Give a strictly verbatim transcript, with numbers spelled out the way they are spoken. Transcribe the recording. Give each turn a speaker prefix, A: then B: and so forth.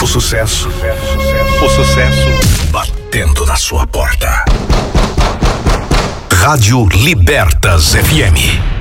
A: O sucesso, o sucesso batendo na sua porta. Rádio Libertas F M.